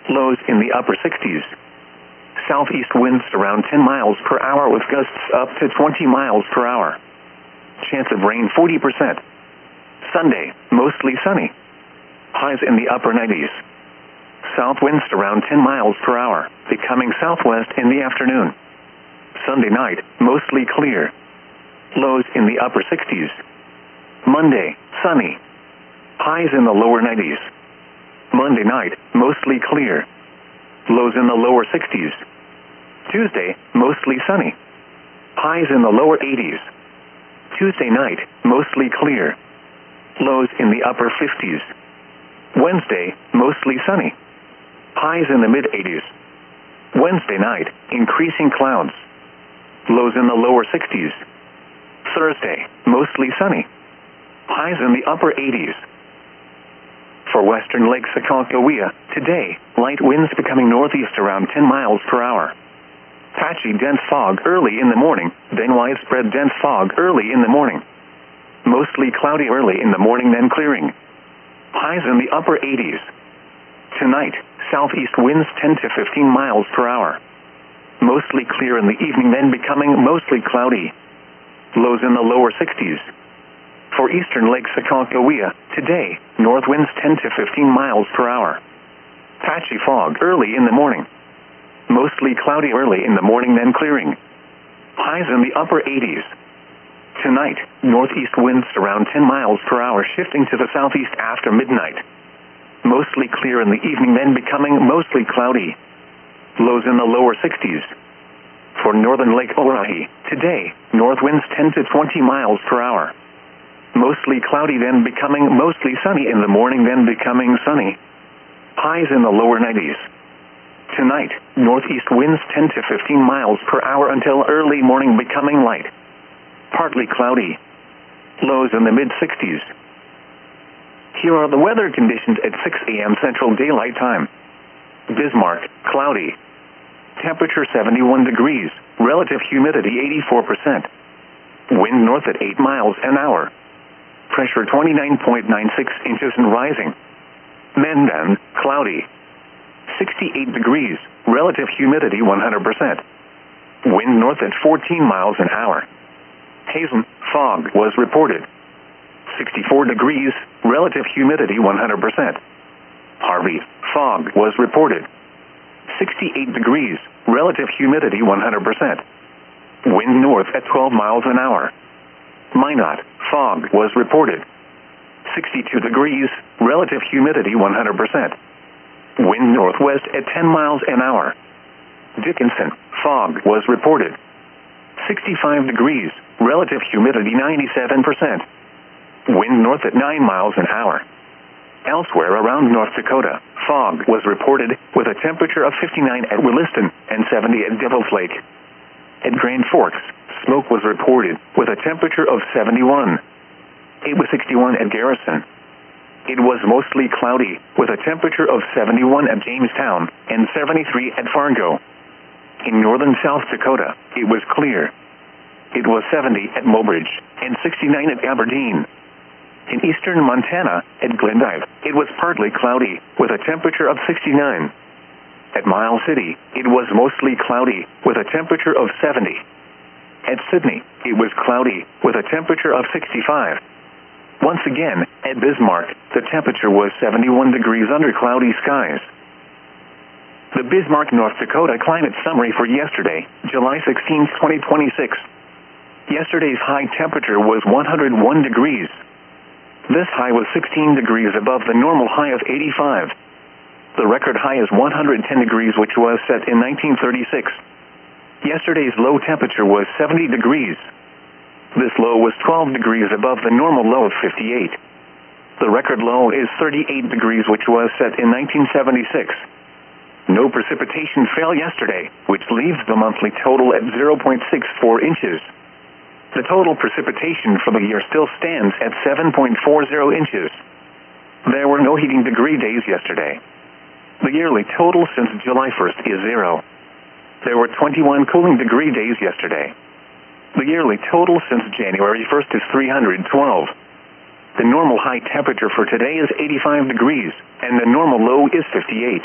Lows in the upper 60s. Southeast winds around 10 miles per hour with gusts up to 20 miles per hour. Chance of rain 40%. Sunday, mostly sunny. Highs in the upper 90s. South winds around 10 miles per hour, becoming southwest in the afternoon. Sunday night, mostly clear. Lows in the upper 60s. Monday, sunny. Highs in the lower 90s. Monday night, mostly clear. Lows in the lower 60s. Tuesday, mostly sunny. Highs in the lower 80s. Tuesday night, mostly clear. Lows in the upper 50s. Wednesday, mostly sunny. Highs in the mid-80s. Wednesday night, increasing clouds. Lows in the lower 60s. Thursday, mostly sunny. Highs in the upper 80s. For western Lake Sakakawea, today, light winds becoming northeast around 10 miles per hour. Patchy dense fog early in the morning, then widespread dense fog early in the morning. Mostly cloudy early in the morning, then clearing. Highs in the upper 80s. Tonight, southeast winds 10 to 15 miles per hour. Mostly clear in the evening, then becoming mostly cloudy. Lows in the lower 60s. For eastern Lake Sakakawea, today, north winds 10 to 15 miles per hour. Patchy fog early in the morning. Mostly cloudy early in the morning, then clearing. Highs in the upper 80s. Tonight, northeast winds around 10 miles per hour, shifting to the southeast after midnight. Mostly clear in the evening, then becoming mostly cloudy. Lows in the lower 60s. For northern Lake Orohi, today, north winds 10 to 20 miles per hour. Mostly cloudy, then becoming mostly sunny in the morning, then becoming sunny. Highs in the lower 90s. Tonight, northeast winds 10 to 15 miles per hour until early morning, becoming light. Partly cloudy. Lows in the mid-60s. Here are the weather conditions at 6 a.m. Central Daylight Time. Bismarck, cloudy. Temperature 71 degrees, relative humidity 84%. Wind north at 8 miles an hour. Pressure 29.96 inches and rising. Mendan, cloudy. 68 degrees, relative humidity 100%. Wind north at 14 miles an hour. Hazen, fog was reported. 64 degrees, relative humidity 100%. Harvey, fog was reported. 68 degrees, relative humidity 100%. Wind north at 12 miles an hour. Minot, fog was reported. 62 degrees, relative humidity 100%. Wind northwest at 10 miles an hour. Dickinson, fog was reported. 65 degrees, relative humidity 97%. Wind north at 9 miles an hour. Elsewhere around North Dakota, fog was reported with a temperature of 59 at Williston and 70 at Devil's Lake. At Grand Forks, smoke was reported with a temperature of 71. It was 61 at Garrison. It was mostly cloudy with a temperature of 71 at Jamestown and 73 at Fargo. In northern South Dakota, it was clear. It was 70 at Mobridge and 69 at Aberdeen. In eastern Montana, at Glendive, it was partly cloudy with a temperature of 69. At Miles City, it was mostly cloudy with a temperature of 70. At Sydney, it was cloudy with a temperature of 65. Once again, at Bismarck, the temperature was 71 degrees under cloudy skies. The Bismarck, North Dakota climate summary for yesterday, July 16, 2026. Yesterday's high temperature was 101 degrees. This high was 16 degrees above the normal high of 85. The record high is 110 degrees, which was set in 1936. Yesterday's low temperature was 70 degrees. This low was 12 degrees above the normal low of 58. The record low is 38 degrees, which was set in 1976. No precipitation fell yesterday, which leaves the monthly total at 0.64 inches. The total precipitation for the year still stands at 7.40 inches. There were no heating degree days yesterday. The yearly total since July 1st is 0. There were 21 cooling degree days yesterday. The yearly total since January 1st is 312. The normal high temperature for today is 85 degrees, and the normal low is 58.